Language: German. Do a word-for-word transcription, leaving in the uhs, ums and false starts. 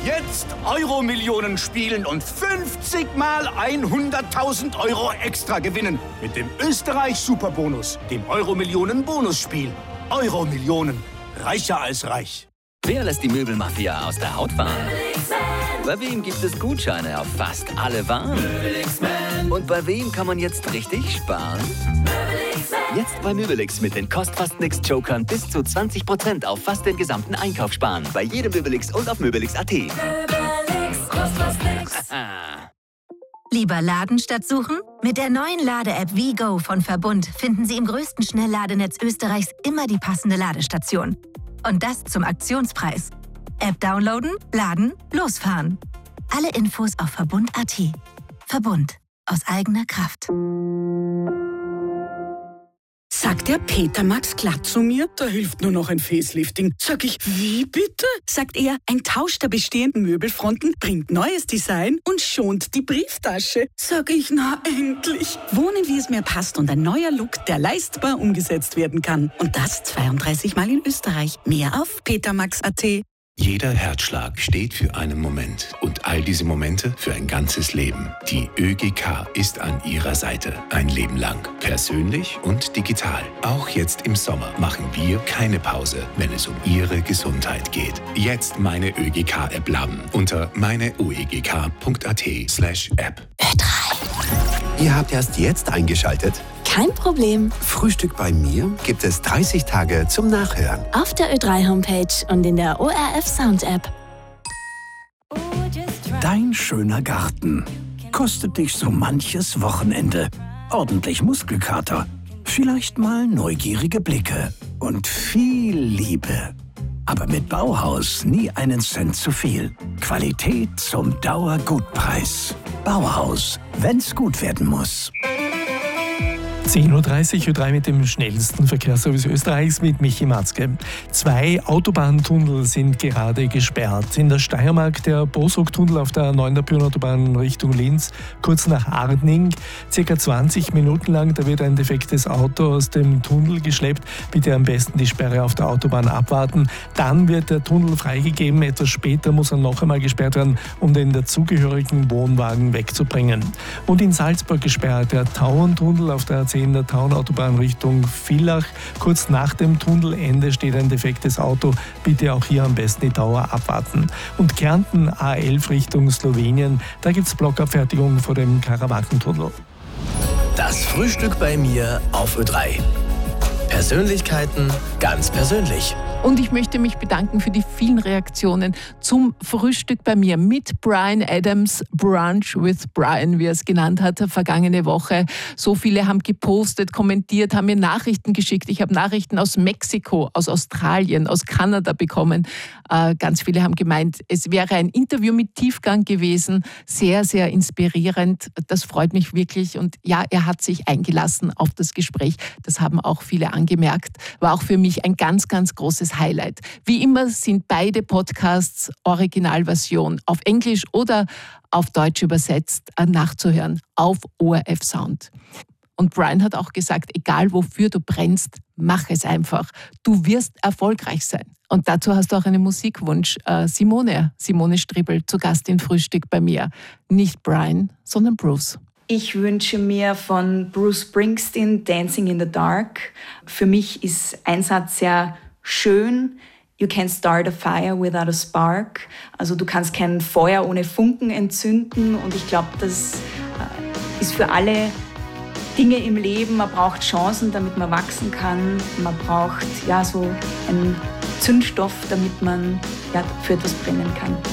Jetzt Euro-Millionen spielen und fünfzig mal hunderttausend Euro extra gewinnen. Mit dem Österreich-Superbonus, dem Euro-Millionen-Bonusspiel. Euro-Millionen. Reicher als reich. Wer lässt die Möbelmafia aus der Haut fahren? Bei wem gibt es Gutscheine auf fast alle Waren? Und bei wem kann man jetzt richtig sparen? Jetzt bei Möbelix mit den Kost-Fast-Nix-Jokern bis zu zwanzig Prozent auf fast den gesamten Einkauf sparen. Bei jedem Möbelix und auf Möbelix punkt at. Möbelix, kost fast nix. Lieber laden statt suchen? Mit der neuen Lade-App WeGo von Verbund finden Sie im größten Schnellladenetz Österreichs immer die passende Ladestation. Und das zum Aktionspreis. App downloaden, laden, losfahren. Alle Infos auf verbund punkt at. Verbund. Aus eigener Kraft. Sagt der Peter Max glatt zu mir, da hilft nur noch ein Facelifting. Sag ich, wie bitte? Sagt er, ein Tausch der bestehenden Möbelfronten bringt neues Design und schont die Brieftasche. Sag ich, na endlich. Wohnen, wie es mir passt und ein neuer Look, der leistbar umgesetzt werden kann. Und das zweiunddreißig Mal in Österreich. Mehr auf petermax punkt at. Jeder Herzschlag steht für einen Moment und all diese Momente für ein ganzes Leben. Die ÖGK ist an Ihrer Seite. Ein Leben lang. Persönlich und digital. Auch jetzt im Sommer machen wir keine Pause, wenn es um Ihre Gesundheit geht. Jetzt meine ÖGK-App laden unter meineoegk.at slash App. Ö drei. Ihr habt erst jetzt eingeschaltet? Kein Problem. Frühstück bei mir gibt es dreißig Tage zum Nachhören. Auf der Ö drei Homepage und in der O R F Sound App. Dein schöner Garten kostet dich so manches Wochenende. Ordentlich Muskelkater, vielleicht mal neugierige Blicke und viel Liebe. Aber mit Bauhaus nie einen Cent zu viel. Qualität zum Dauergutpreis. Bauhaus, wenn's gut werden muss. zehn Uhr dreißig, Ö drei mit dem schnellsten Verkehrsservice Österreichs mit Michi Matzke. Zwei Autobahntunnel sind gerade gesperrt. In der Steiermark der Bosog-Tunnel auf der neuen Autobahn Richtung Linz, kurz nach Arning. Circa zwanzig Minuten lang, da wird ein defektes Auto aus dem Tunnel geschleppt. Bitte am besten die Sperre auf der Autobahn abwarten. Dann wird der Tunnel freigegeben. Etwas später muss er noch einmal gesperrt werden, um den dazugehörigen Wohnwagen wegzubringen. Und in Salzburg gesperrt der Tauerntunnel auf der in der Tauernautobahn Richtung Villach. Kurz nach dem Tunnelende steht ein defektes Auto. Bitte auch hier am besten die Dauer abwarten. Und Kärnten A elf Richtung Slowenien, da gibt es Blockabfertigung vor dem Karawankentunnel. Das Frühstück bei mir auf Ö drei. Persönlichkeiten ganz persönlich. Und ich möchte mich bedanken für die vielen Reaktionen zum Frühstück bei mir mit Bryan Adams, Brunch with Bryan, wie er es genannt hat, vergangene Woche. So viele haben gepostet, kommentiert, haben mir Nachrichten geschickt. Ich habe Nachrichten aus Mexiko, aus Australien, aus Kanada bekommen. Äh, ganz viele haben gemeint, es wäre ein Interview mit Tiefgang gewesen. Sehr, sehr inspirierend. Das freut mich wirklich. Und ja, er hat sich eingelassen auf das Gespräch. Das haben auch viele angemerkt. War auch für mich ein ganz, ganz großes Highlight. Wie immer sind beide Podcasts Originalversion auf Englisch oder auf Deutsch übersetzt nachzuhören auf O R F Sound. Und Bryan hat auch gesagt, egal wofür du brennst, mach es einfach. Du wirst erfolgreich sein. Und dazu hast du auch einen Musikwunsch. Simone, Simone Striebel, zu Gast in Frühstück bei mir. Nicht Bryan, sondern Bruce. Ich wünsche mir von Bruce Springsteen Dancing in the Dark. Für mich ist ein Satz sehr schön. You can start a fire without a spark. Also du kannst kein Feuer ohne Funken entzünden. Und ich glaube, das ist für alle Dinge im Leben. Man braucht Chancen, damit man wachsen kann. Man braucht ja so einen Zündstoff, damit man ja, für etwas brennen kann.